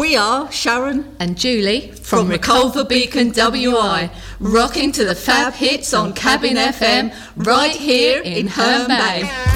We are Sharon and Julie from Reculver Beacon WI, rocking to the fab hits on Cabin FM right here in Herne Bay.